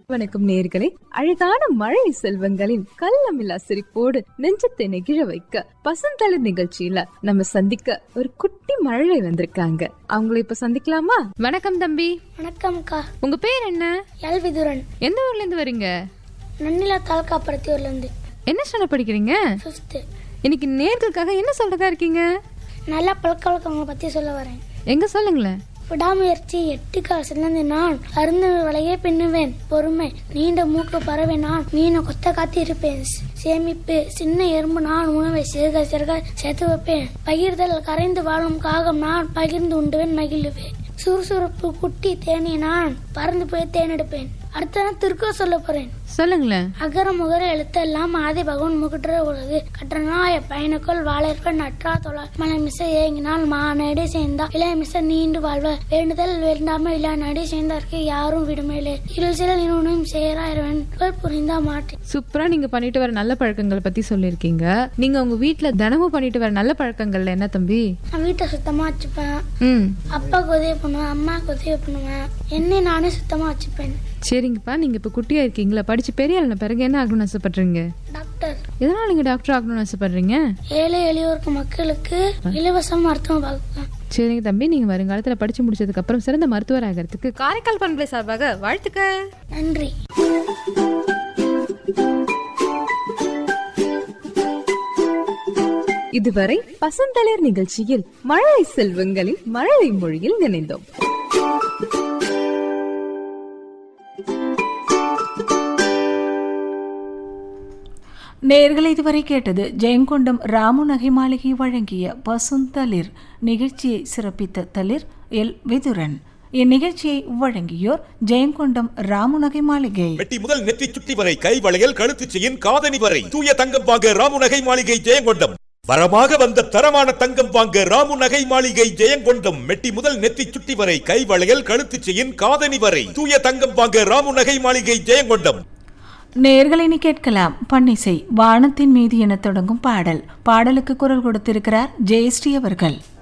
வணக்கம் நேயர்களே. அழகான மழை செல்வங்களின் கள்ளமில்லா சிரிப்போடு நெஞ்சத்தை நெகிழ வைக்க பசுந்தளிர் நிகழ்ச்சியில நம்ம சந்திக்க ஒரு குட்டி மழை வந்திருக்காங்க. அவங்கள இப்ப சந்திக்கலாமா? வணக்கம் தம்பி. வணக்கம்க்கா. உங்க பேர் என்ன? எல் விதுரன். எந்த ஊர்ல இருந்து வரீங்க? நன்னிலா தாலுகா பருத்தியூர்ல இருந்து. என்ன சொன்ன படிக்கிறீங்க? 5th. இன்னைக்கு நேர்களுக்காக என்ன சொல்றதா இருக்கீங்க? நல்ல பழக்க வழக்கங்களை பத்தி சொல்ல வரேன். எங்க சொல்லுங்களேன். விடாமுயற்சி 8 கால் சிறந்து நான் அருந்து வலையே பின்னுவேன். பொறுமை நீண்ட மூக்கு பறவை நான் மீனை கொத்த காத்திருப்பேன். சேமிப்பு சின்ன எறும்பு நான் உணவை சிறுக சிறுக சேர்த்து வைப்பேன். பகிர்தல் கரைந்து வாழும் காகம் நான் பகிர்ந்து உண்டுவேன் மகிழ்வேன். சுறுசுறுப்பு குட்டி தேனி நான் பறந்து போய் தேனெடுப்பேன். அடுத்த திருக்க சொல்ல போறேன். சொல்லுங்களேன். அகர முகர எழுத்தெல்லாம் ஆதி பகவன் முகற்ற உலகு கற்றனாய பயனுக்குள் வாழற்ப நற்றா தொழ மலை மிச ஏங்கினால் மாநடி சேர்ந்தா இளைய மிச நீண்டு வாழ்வ வேண்டுதல் வேண்டாம இல்ல நடி சேர்ந்தாருக்கு யாரும் விடுமையிலே இருள் சில நிறுவனம் சேராயிரவன் புரிந்தா மாட்டேன். சூப்பரா நீங்க பண்ணிட்டு வர நல்ல பழக்கங்கள் பத்தி சொல்லிருக்கீங்க. நீங்க உங்க வீட்டுல தினமும் பண்ணிட்டு வர நல்ல பழக்கங்கள்ல என்ன தம்பி? நான் வீட்டை சுத்தமா வச்சுப்பேன். அப்பாவுக்கு உதவி பண்ணுவேன், அம்மாவுக்கு உதவி பண்ணுவேன், என்னை நானே சுத்தமா வச்சுப்பேன். சரிங்கப்பா. நீங்க இப்ப குட்டியா இருக்கீங்களா? படிச்சு பெரிய ஆளுன பிறகு என்ன ஆகணும்னு ஆசைப்படுறீங்க? டாக்டர். எதனால நீங்க டாக்டர் ஆகணும்னு ஆசைப்படுறீங்க? ஏழை எளியோருக்கு மக்களுக்கு இலவச மருத்துவம் பார்க்கலாம். சரிங்க தம்பி. நீங்க வருங்காலத்துல படிச்சு முடிச்சதுக்கு அப்புறம் சிறந்த மருத்துவர் ஆகிறதுக்கு காரைக்கால் பண்பலை சார்பாக வாழ்த்துக்கள். நன்றி. இதுவரை பசுந்தளிர் நிகழ்ச்சியில் மழை செல்வங்களின் மழலை மொழியில் நினைந்தோம். நேயர்கள் இதுவரை கேட்டது ஜெயங்கொண்டம் ராமு நகை மாளிகை வழங்கிய பசுந்தளிர் நிகழ்ச்சியை சிறப்பித்த தளிர் எல் விதுரன். இந்நிகழ்ச்சியை வழங்கியோர் ஜெயங்கொண்டம் ராமு நகை மாளிகை. வெட்டி முதல் நெற்றி சுட்டி வரை கை வளையல் கழுத்து செயின் காதணி வரை தூய தங்கம் வாங்க ராமு நகை மாளிகை ஜெயங்கொண்டம். வரமாக வந்த தரமான தங்கம் வாங்க ராமு நகை மாளிகை ஜெயங்கொண்டம். மெட்டி முதல் நெற்றி சுட்டி வரை கை வளையல் கழுத்து செயின் காதணி வரை தூய தங்கம் வாங்க ராமு நகை மாளிகை ஜெயங்கொண்டம். நேயர்களை நீ கேட்கலாம். பன்னிசை வானத்தின் மீது என தொடங்கும் பாடல். பாடலுக்கு குரல் கொடுத்திருக்கிறார் ஜெயஸ்ரீ அவர்கள்.